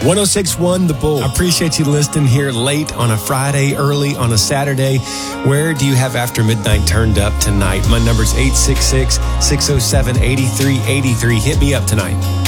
106.1 The Bull. I appreciate you listening here late on a Friday, early on a Saturday. Where do you have After Midnight turned up tonight? My number's 866-607-8383. Hit me up tonight.